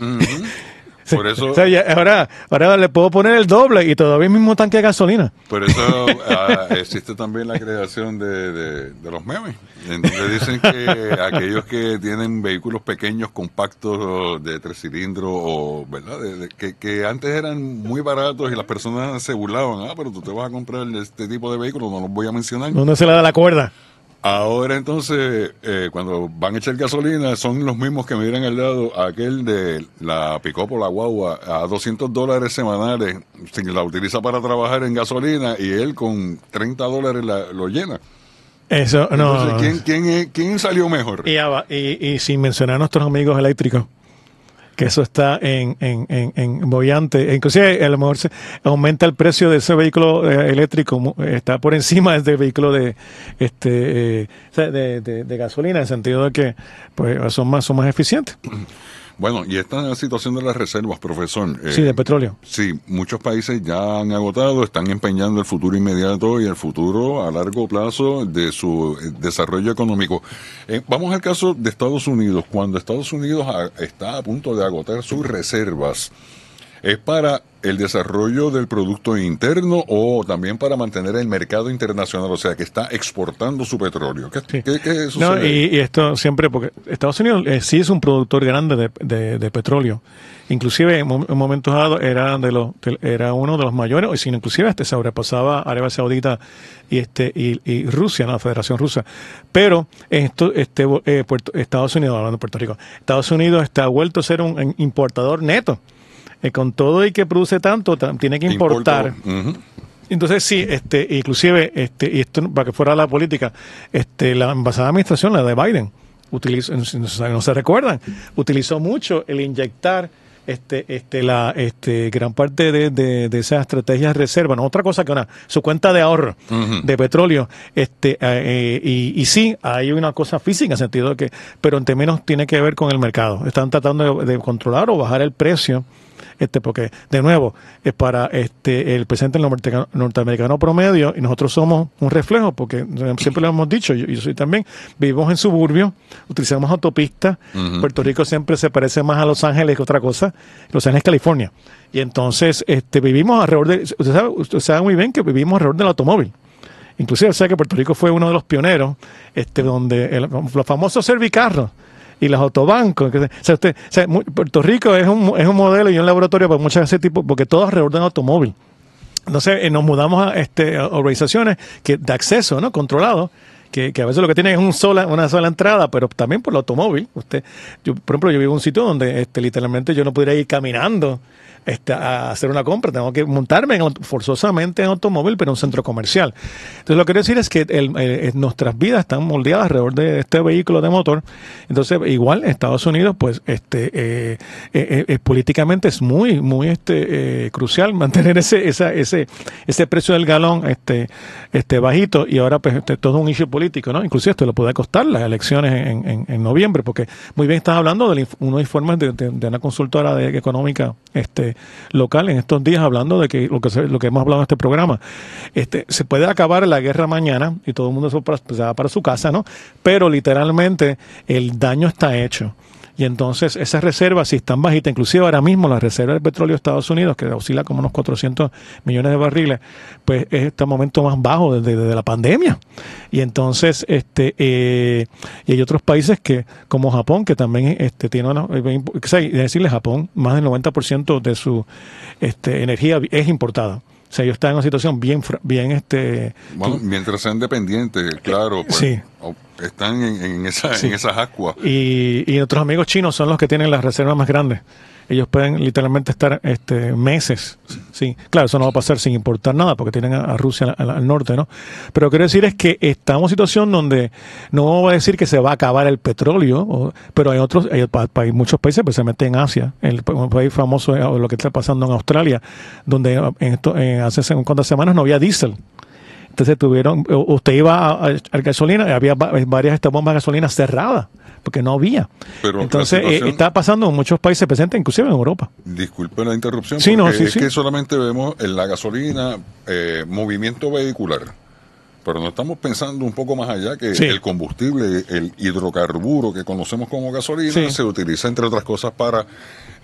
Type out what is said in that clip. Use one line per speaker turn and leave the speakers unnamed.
Ujú.
Sí.
Por eso,
O sea, ahora le puedo poner el doble y todavía el mismo tanque de gasolina.
por eso existe también la creación de los memes, en donde dicen que aquellos que tienen vehículos pequeños, compactos, de 3 cilindros, o ¿verdad? Que antes eran muy baratos y las personas se burlaban, pero tú te vas a comprar este tipo de vehículos, no los voy a mencionar.
¿Dónde se le da la cuerda?
Ahora entonces, cuando van a echar gasolina, son los mismos que me miran al lado aquel de la pick-up o la guagua a $200 semanales, si la utiliza para trabajar en gasolina y él con $30 lo llena.
Eso, no.
Entonces, ¿quién salió mejor?
Y sin mencionar a nuestros amigos eléctricos, que eso está en bollante. Inclusive a lo mejor se aumenta el precio de ese vehículo eléctrico, está por encima del vehículo de gasolina, en el sentido de que pues son más eficientes.
Bueno, y esta situación de las reservas, profesor.
Sí, de petróleo.
Sí, muchos países ya han agotado, están empeñando el futuro inmediato y el futuro a largo plazo de su desarrollo económico. Vamos al caso de Estados Unidos. Cuando Estados Unidos está a punto de agotar sus reservas, ¿es para el desarrollo del producto interno o también para mantener el mercado internacional? O sea, que está exportando su petróleo. ¿Qué sucede?
No, y esto siempre, porque Estados Unidos sí es un productor grande de petróleo. Inclusive en momentos dados era uno de los mayores, o sino inclusive se sobrepasaba Arabia Saudita y Rusia, la Federación Rusa. Pero Estados Unidos, hablando de Puerto Rico, Estados Unidos está vuelto a ser un importador neto. Con todo y que produce tanto, tiene que importar.
Uh-huh.
Entonces sí, inclusive, y esto para que fuera la política, la pasada administración, la de Biden, utilizó, no se recuerdan, utilizó mucho el inyectar gran parte de esas estrategias de reserva, no otra cosa que su cuenta de ahorro de petróleo, y sí, hay una cosa física en el sentido de que, pero en términos tiene que ver con el mercado. Están tratando de controlar o bajar el precio. Porque de nuevo es para el presidente norteamericano promedio, y nosotros somos un reflejo, porque siempre lo hemos dicho, yo soy también, vivimos en suburbios, utilizamos autopistas. Puerto Rico siempre se parece más a Los Ángeles que otra cosa, Los Ángeles, California, y entonces vivimos alrededor de, usted sabe muy bien que vivimos alrededor del automóvil. Inclusive sé que Puerto Rico fue uno de los pioneros, donde los famosos servicarros y los autobancos. Puerto Rico es un modelo y un laboratorio para muchas de ese tipo, porque todo alrededor de un automóvil. Entonces nos mudamos a organizaciones de acceso, ¿no?, controlado, que a veces lo que tienen es una sola entrada, pero también por el automóvil. Por ejemplo, yo vivo en un sitio donde literalmente yo no pudiera ir caminando a hacer una compra, tengo que montarme forzosamente en automóvil, pero en un centro comercial. Entonces lo que quiero decir es que nuestras vidas están moldeadas alrededor de este vehículo de motor. Entonces igual en Estados Unidos pues políticamente es muy crucial mantener ese precio del galón bajito, y ahora pues todo un issue político, ¿no? Inclusive esto le puede costar las elecciones en noviembre, porque muy bien estás hablando de unos informes de una consultora económica local en estos días, hablando de que lo que hemos hablado en este programa, se puede acabar la guerra mañana y todo el mundo se va para su casa, ¿no? Pero literalmente el daño está hecho. Y entonces esas reservas, si están bajitas, inclusive ahora mismo la reserva de petróleo de Estados Unidos, que oscila como unos 400 millones de barriles, pues es el momento más bajo desde la pandemia. Y entonces y hay otros países como Japón, que también tiene decirle, Japón, más del 90% de su energía es importada. O sea, ellos están en una situación bien
bueno, mientras sean dependientes, claro, pues,
sí,
están en esas aguas.
Y nuestros amigos chinos son los que tienen las reservas más grandes. Ellos pueden literalmente estar meses. Sí, claro, eso no va a pasar sin importar nada, porque tienen a Rusia al norte, ¿no? Pero quiero decir es que estamos en una situación donde no voy a decir que se va a acabar el petróleo, pero hay muchos países, especialmente en Asia, un país famoso, lo que está pasando en Australia, donde hace cuantas semanas no había diésel. Entonces usted iba a gasolina, había varias bombas de gasolina cerradas, porque no había.
Pero
entonces está pasando en muchos países presentes, inclusive en Europa.
Disculpe la interrupción,
sí,
porque
sí.
Que solamente vemos en la gasolina movimiento vehicular, pero no estamos pensando un poco más allá que el combustible, el hidrocarburo que conocemos como gasolina, se utiliza entre otras cosas para